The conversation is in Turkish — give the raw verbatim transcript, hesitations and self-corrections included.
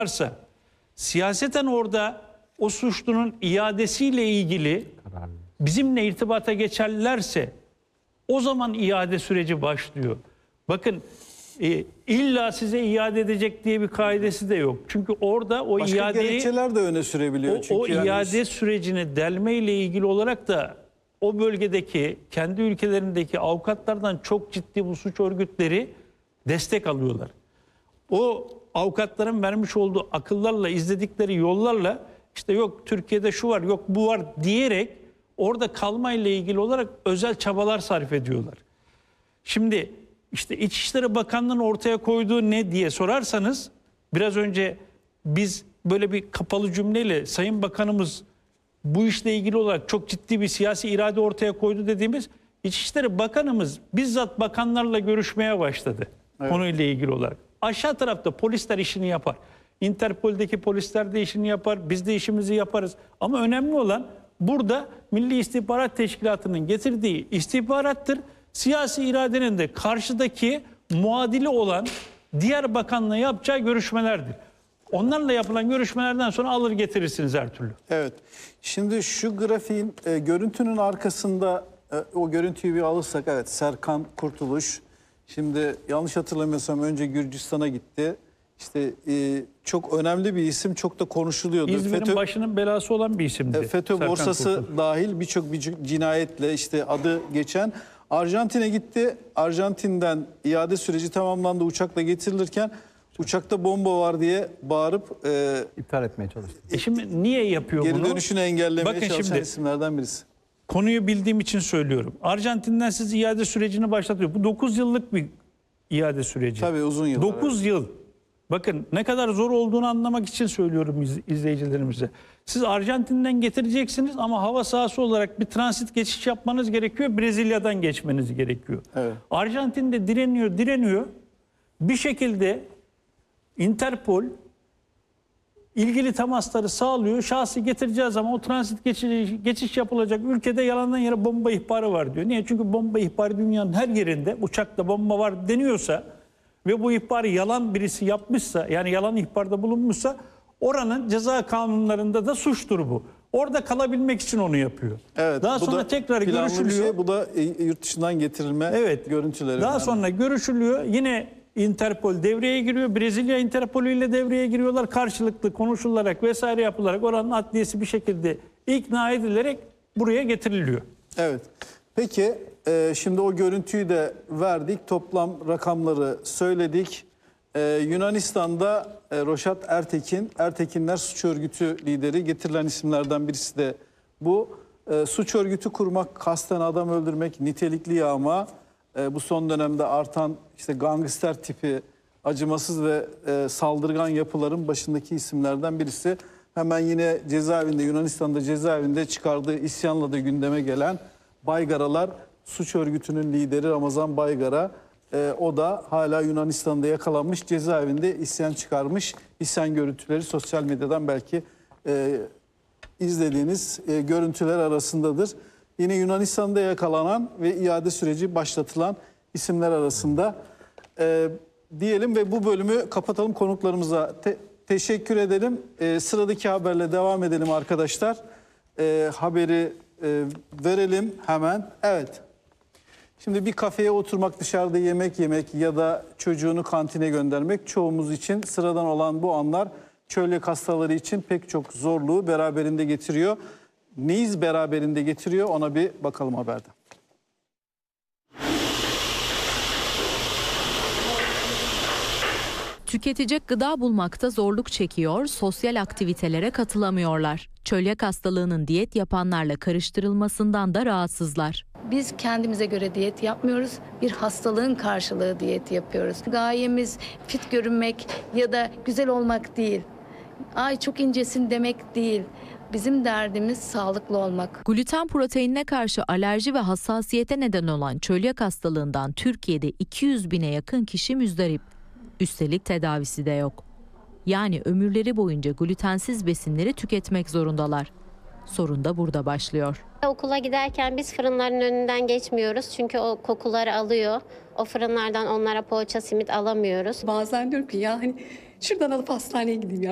varsa, siyaseten orada o suçlunun iadesiyle ilgili bizimle irtibata geçerlerse o zaman iade süreci başlıyor. Bakın e, illa size iade edecek diye bir kaidesi de yok. Çünkü orada o Başka iadeyi, gerekçeler de öne sürebiliyor. o, Çünkü o yani iade sürecini delmeyle ilgili olarak da o bölgedeki, kendi ülkelerindeki avukatlardan çok ciddi bu suç örgütleri destek alıyorlar. O avukatların vermiş olduğu akıllarla, izledikleri yollarla işte yok Türkiye'de şu var, yok bu var diyerek orada kalmayla ilgili olarak özel çabalar sarf ediyorlar. Şimdi işte İçişleri Bakanlığı'nın ortaya koyduğu ne diye sorarsanız, biraz önce biz böyle bir kapalı cümleyle Sayın Bakanımız bu işle ilgili olarak çok ciddi bir siyasi irade ortaya koydu dediğimiz, İçişleri Bakanımız bizzat bakanlarla görüşmeye başladı evet. konuyla ilgili olarak. Aşağı tarafta polisler işini yapar. Interpol'deki polisler de işini yapar. Biz de işimizi yaparız. Ama önemli olan burada Milli İstihbarat Teşkilatı'nın getirdiği istihbarattır. Siyasi iradenin de karşıdaki muadili olan diğer bakanla yapacağı görüşmelerdir. Onlarla yapılan görüşmelerden sonra alır getirirsiniz her türlü. Evet. Şimdi şu grafiğin e, görüntünün arkasında e, o görüntüyü bir alırsak, evet, Serkan Kurtuluş. Şimdi yanlış hatırlamıyorsam önce Gürcistan'a gitti. İşte e, çok önemli bir isim, çok da konuşuluyordu. İzmir'in FETÖ, başının belası olan bir isimdi. E, FETÖ Serkan borsası Kurtuluş. dahil birçok bir cinayetle işte adı geçen. Arjantin'e gitti. Arjantin'den iade süreci tamamlandı. Uçakla getirilirken uçakta bomba var diye bağırıp e, iptal etmeye çalıştı. E şimdi niye yapıyor geri bunu? dönüşünü engellemeye Bakın çalışan şimdi, isimlerden birisi. Konuyu bildiğim için söylüyorum. Arjantin'den siz iade sürecini başlatıyor. Bu dokuz yıllık bir iade süreci. Tabii uzun yıllar. dokuz evet. yıl. Bakın ne kadar zor olduğunu anlamak için söylüyorum iz, izleyicilerimize. Siz Arjantin'den getireceksiniz ama hava sahası olarak bir transit geçiş yapmanız gerekiyor. Brezilya'dan geçmeniz gerekiyor. Evet. Arjantin'de direniyor, direniyor. Bir şekilde Interpol ilgili temasları sağlıyor. Şahsı getireceğiz ama o transit geçiş, geçiş yapılacak ülkede yalandan yere bomba ihbarı var diyor. Niye? Çünkü bomba ihbarı dünyanın her yerinde, uçakta bomba var deniyorsa ve bu ihbarı yalan birisi yapmışsa, yani yalan ihbarda bulunmuşsa, oranın ceza kanunlarında da suçtur bu. Orada kalabilmek için onu yapıyor. Evet, Daha sonra tekrar görüşülüyor. Şey, bu da yurt dışından getirilme evet. görüntüleri. Daha yani. sonra görüşülüyor. Yine Interpol devreye giriyor. Brezilya Interpolü ile devreye giriyorlar. Karşılıklı konuşularak vesaire yapılarak oranın adliyesi bir şekilde ikna edilerek buraya getiriliyor. Evet. Peki e, şimdi o görüntüyü de verdik. Toplam rakamları söyledik. E, Yunanistan'da e, Roşat Ertekin, Ertekinler Suç Örgütü lideri, getirilen isimlerden birisi de bu. E, suç örgütü kurmak, kasten adam öldürmek, nitelikli yağma, e, bu son dönemde artan işte gangster tipi acımasız ve e, saldırgan yapıların başındaki isimlerden birisi. Hemen yine cezaevinde, Yunanistan'da cezaevinde çıkardığı isyanla da gündeme gelen Baygaralar suç örgütünün lideri Ramazan Baygara. E, o da hala Yunanistan'da yakalanmış, cezaevinde isyan çıkarmış. İsyan görüntüleri sosyal medyadan belki e, izlediğiniz e, görüntüler arasındadır. Yine Yunanistan'da yakalanan ve iade süreci başlatılan isimler arasında e, diyelim ve bu bölümü kapatalım. Konuklarımıza te teşekkür edelim. E, sıradaki haberle devam edelim arkadaşlar. E, haberi e, verelim hemen. Evet. Şimdi bir kafeye oturmak, dışarıda yemek yemek ya da çocuğunu kantine göndermek çoğumuz için sıradan olan bu anlar çölyak hastaları için pek çok zorluğu beraberinde getiriyor. Neyiz beraberinde getiriyor, ona bir bakalım haberde. Tüketecek gıda bulmakta zorluk çekiyor, sosyal aktivitelere katılamıyorlar. Çölyak hastalığının diyet yapanlarla karıştırılmasından da rahatsızlar. Biz kendimize göre diyet yapmıyoruz, bir hastalığın karşılığı diyet yapıyoruz. Gayemiz fit görünmek ya da güzel olmak değil, ay çok incesin demek değil. Bizim derdimiz sağlıklı olmak. Gluten proteinine karşı alerji ve hassasiyete neden olan çölyak hastalığından Türkiye'de iki yüz bine yakın kişi müzdarip. Üstelik tedavisi de yok. Yani ömürleri boyunca glutensiz besinleri tüketmek zorundalar. Sorun da burada başlıyor. Okula giderken biz fırınların önünden geçmiyoruz çünkü o kokuları alıyor. O fırınlardan onlara poğaça, simit alamıyoruz. Bazen diyorum ki ya hani şuradan alıp hastaneye gideyim ya.